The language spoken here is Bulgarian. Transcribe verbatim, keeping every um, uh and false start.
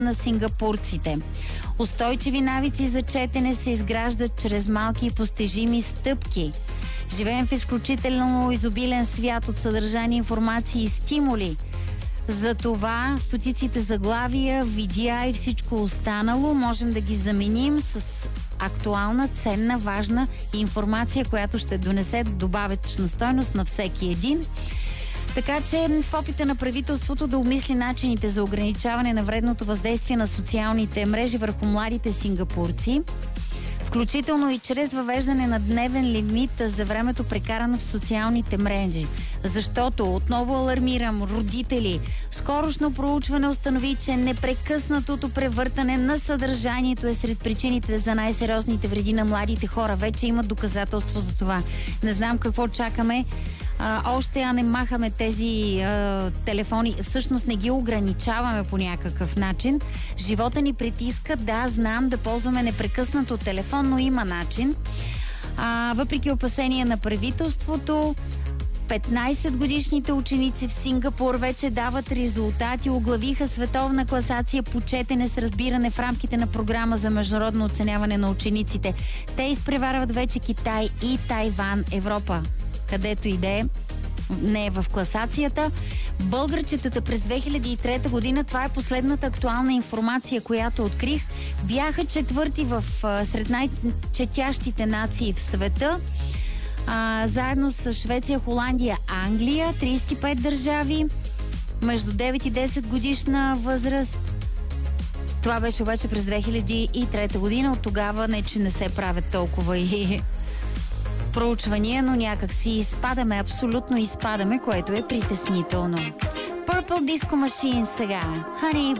на сингапурците. Устойчиви навици за четене се изграждат чрез малки и постижими стъпки. Живеем в изключително изобилен свят от съдържание, информации и стимули. Затова стотиците заглавия, видеа и всичко останало можем да ги заменим с актуална, ценна, важна информация, която ще донесе добавечна стойност на всеки един. Така че в опита на правителството да обмисли начините за ограничаване на вредното въздействие на социалните мрежи върху младите сингапурци, включително и чрез въвеждане на дневен лимит за времето прекарано в социалните мрежи. Защото, отново алармирам, родители, скорошно проучване установи, че непрекъснатото превъртане на съдържанието е сред причините за най-сериозните вреди на младите хора. Вече има доказателство за това. Не знам какво чакаме. А, още а не махаме тези а, телефони, всъщност не ги ограничаваме по някакъв начин. Живота ни притиска, да, знам, да ползваме непрекъснато телефон, но има начин. А, въпреки опасения на правителството, петнайсетгодишните ученици в Сингапур вече дават резултати, оглавиха световна класация по четене с разбиране в рамките на програма за международно оценяване на учениците. Те изпреварват вече Китай и Тайван, Европа, където и да е, не е в класацията. Българчетата през две хиляди и трета година, това е последната актуална информация, която открих, бяха четвърти в, сред най-четящите нации в света. А, заедно с Швеция, Холандия, Англия, трийсет и пет държави, между девет и десет годишна възраст. Това беше обаче през две хиляди и трета година. От тогава не, че не се правят толкова и проучвания, но някак си изпадаме, абсолютно изпадаме, което е притеснително. Purple Disco Machine сега. Honey